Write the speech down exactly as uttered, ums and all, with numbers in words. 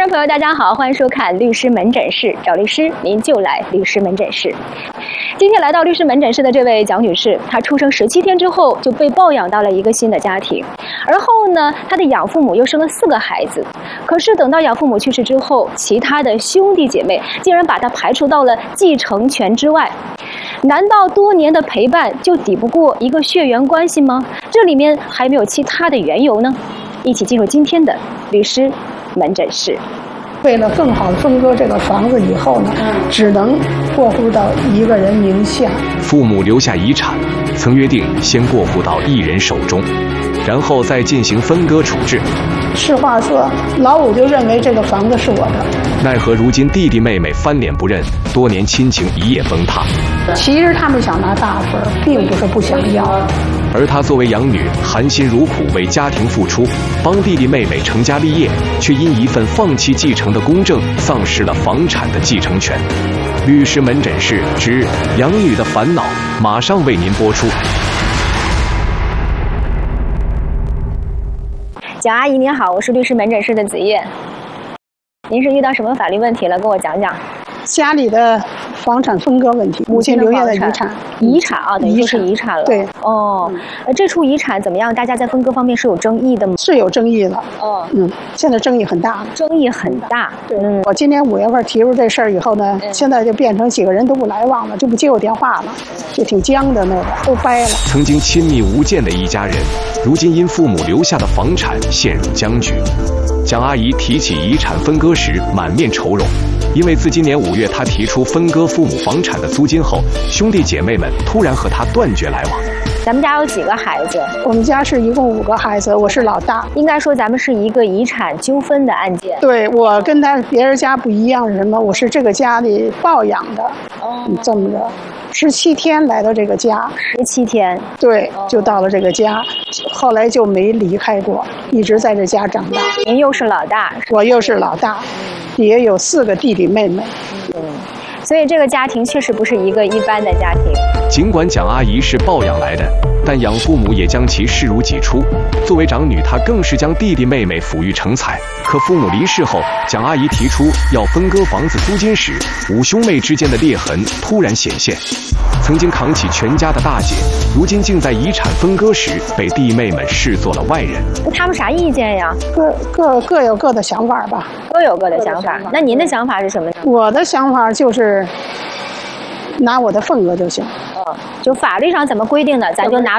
众朋友，大家好，欢迎收看律师门诊室，找律师您就来律师门诊室。今天来到律师门诊室的这位蒋女士，她出生十七天之后就被抱养到了一个新的家庭，而后呢，她的养父母又生了四个孩子。可是等到养父母去世之后，其他的兄弟姐妹竟然把她排除到了继承权之外。难道多年的陪伴就抵不过一个血缘关系吗？这里面还没有其他的缘由呢？一起进入今天的律师门诊室。 为了更好分割这个房子以后呢，只能过户到一个人名下。 父母留下遗产，曾约定先过户到一人手中，然后再进行分割处置。 实话说，老五就认为这个房子是我的， 奈何如今弟弟妹妹翻脸不认，多年亲情一夜崩塌。 其实他们想拿大份，并不是不想要。 而她作为养女，含辛茹苦为家庭付出，帮弟弟妹妹成家立业，却因一份放弃继承的公证，丧失了房产的继承权。律师门诊室之养女的烦恼，马上为您播出。 蒋阿姨您好，我是律师门诊室的子叶。您是遇到什么法律问题了？跟我讲讲。 家里的房产分割问题，母亲留下的遗产， 遗产啊，等于就是遗产了。 对， 哦，呃，这处遗产怎么样？大家在分割方面是有争议的吗？ 是有争议的。 哦， 嗯，现在争议很大。 争议很大。 对，嗯，我今年五月份提出这事儿以后呢，嗯、现在就变成几个人都不来往了，就不接我电话了，就挺僵的那个，都掰了。 曾经亲密无间的一家人，如今因父母留下的房产陷入僵局。蒋阿姨提起遗产分割时，满面愁容。因为自今年五月，她提出分割父母房产的租金后，兄弟姐妹们突然和她断绝来往。 咱们家有几个孩子？ 我们家是一共五个孩子，我是老大。 应该说咱们是一个遗产纠纷的案件。 对，我跟他别人家不一样是什么？我是这个家里抱养的，哦，这么着，十七天来到这个家， 十七天， 对，就到了这个家，后来就没离开过，一直在这家长大。 您又是老大， 我又是老大，也有四个弟弟妹妹。 嗯，所以这个家庭确实不是一个一般的家庭。 尽管蒋阿姨是抱养来的，但养父母也将其视如己出。作为长女，她更是将弟弟妹妹抚育成才。可父母离世后，蒋阿姨提出要分割房子租金时，五兄妹之间的裂痕突然显现。曾经扛起全家的大姐，如今竟在遗产分割时被弟妹们视作了外人。 他们啥意见呀？ 各各各有各的想法吧， 各有各的想法。那您的想法是什么呢？ 我的想法就是拿我的份额就行。 嗯，就法律上怎么规定的，咱就拿